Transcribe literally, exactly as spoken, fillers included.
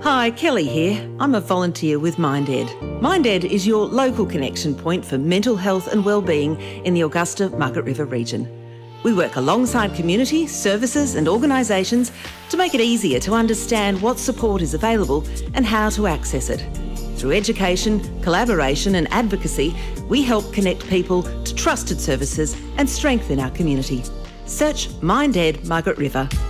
Hi, Kelly here. I'm a volunteer with MindEd. MindEd is your local connection point for mental health and wellbeing in the Augusta-Margaret River region. We work alongside community, services and organisations to make it easier to understand what support is available and how to access it. Through education, collaboration and advocacy, we help connect people to trusted services and strengthen our community. Search MindEd Margaret River